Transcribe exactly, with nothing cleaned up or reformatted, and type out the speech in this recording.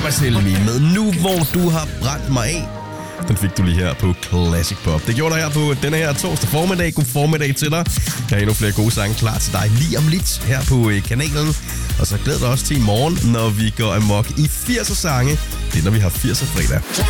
Thomas Helmig med Nu hvor du har brændt mig af. Den fik du lige her på Classic Pop. Det gjorde dig her på denne her torsdag formiddag. God formiddag til dig. Der er endnu flere gode sange klar til dig lige om lidt her på kanalen. Og så glæder dig også til i morgen, når vi går amok i firserne sange. Det er, når vi har firser fredag.